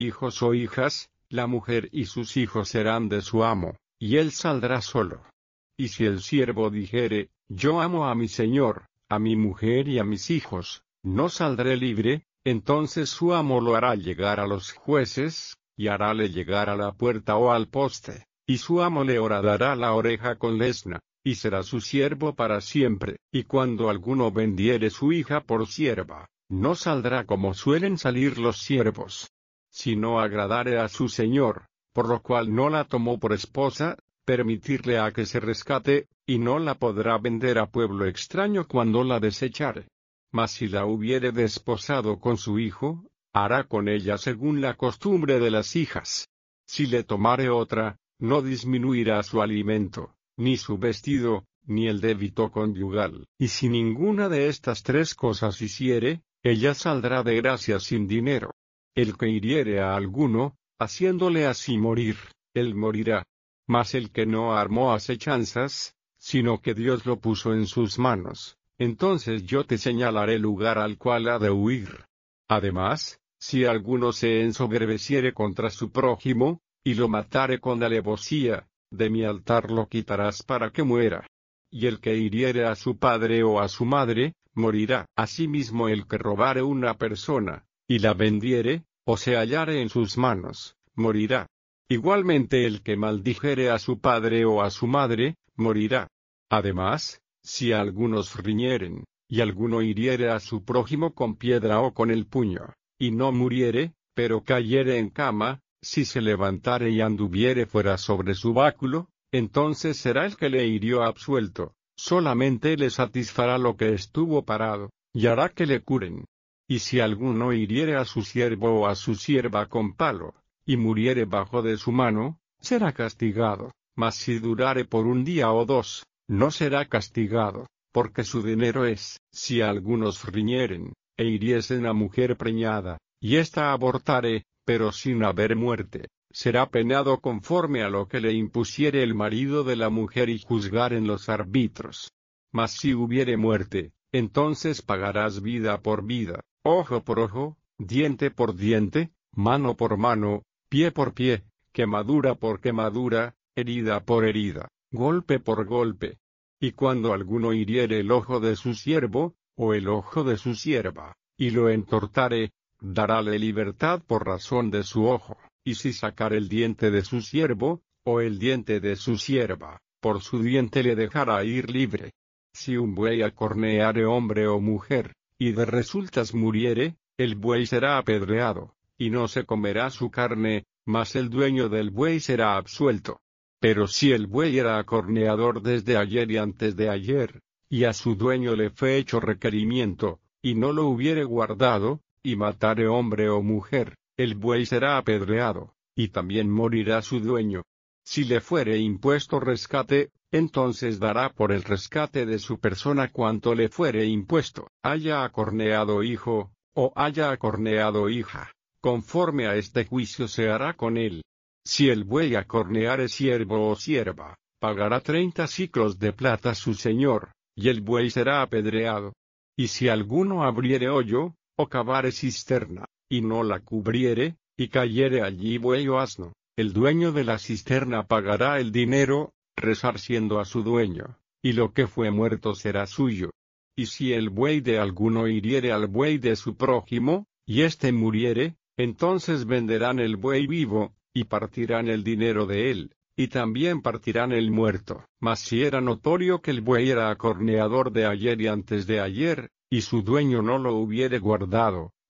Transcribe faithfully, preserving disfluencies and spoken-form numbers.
hijos o hijas, la mujer y sus hijos serán de su amo, y él saldrá solo. Y si el siervo dijere, yo amo a mi señor, a mi mujer y a mis hijos, no saldré libre, entonces su amo lo hará llegar a los jueces, y harále llegar a la puerta o al poste, y su amo le horadará la oreja con lesna, y será su siervo para siempre. Y cuando alguno vendiere su hija por sierva, no saldrá como suelen salir los siervos. Si no agradare a su señor, por lo cual no la tomó por esposa, permitirle a que se rescate, y no la podrá vender a pueblo extraño cuando la desechare. Mas si la hubiere desposado con su hijo, hará con ella según la costumbre de las hijas. Si le tomare otra, no disminuirá su alimento, ni su vestido, ni el débito conyugal. Y si ninguna de estas tres cosas hiciere, ella saldrá de gracia sin dinero. El que hiriere a alguno, haciéndole así morir, él morirá. Mas el que no armó asechanzas, sino que Dios lo puso en sus manos, entonces yo te señalaré lugar al cual ha de huir. Además, si alguno se ensoberbeciere contra su prójimo, y lo matare con alevosía, de mi altar lo quitarás para que muera. Y el que hiriere a su padre o a su madre, morirá. Asimismo el que robare una persona, y la vendiere, o se hallare en sus manos, morirá. Igualmente el que maldijere a su padre o a su madre, morirá. Además, si algunos riñeren, y alguno hiriere a su prójimo con piedra o con el puño, y no muriere, pero cayere en cama, si se levantare y anduviere fuera sobre su báculo, entonces será el que le hirió absuelto, solamente le satisfará lo que estuvo parado, y hará que le curen. Y si alguno hiriere a su siervo o a su sierva con palo, y muriere bajo de su mano, será castigado, mas si durare por un día o dos, no será castigado, porque su dinero es. Si algunos riñeren, e hiriesen a mujer preñada, y ésta abortare, pero sin haber muerte, será penado conforme a lo que le impusiere el marido de la mujer y juzgaren los árbitros. Mas si hubiere muerte, entonces pagarás vida por vida, ojo por ojo, diente por diente, mano por mano, pie por pie, quemadura por quemadura, herida por herida, golpe por golpe. Y cuando alguno hiriere el ojo de su siervo, o el ojo de su sierva, y lo entortare, darále libertad por razón de su ojo. Y si sacar el diente de su siervo, o el diente de su sierva, por su diente le dejará ir libre. Si un buey acorneare hombre o mujer, y de resultas muriere, el buey será apedreado, y no se comerá su carne, mas el dueño del buey será absuelto. Pero si el buey era acorneador desde ayer y antes de ayer, y a su dueño le fue hecho requerimiento, y no lo hubiere guardado, y matare hombre o mujer, el buey será apedreado, y también morirá su dueño. Si le fuere impuesto rescate, entonces dará por el rescate de su persona cuanto le fuere impuesto, haya acorneado hijo, o haya acorneado hija, conforme a este juicio se hará con él. Si el buey acorneare siervo o sierva, pagará treinta siclos de plata su señor, y el buey será apedreado. Y si alguno abriere hoyo, o cavare cisterna, y no la cubriere, y cayere allí buey o asno, el dueño de la cisterna pagará el dinero, resarciendo a su dueño, y lo que fue muerto será suyo. Y si el buey de alguno hiriere al buey de su prójimo, y éste muriere, entonces venderán el buey vivo, y partirán el dinero de él, y también partirán el muerto. Mas si era notorio que el buey era acorneador de ayer y antes de ayer, y su dueño no lo hubiere guardado,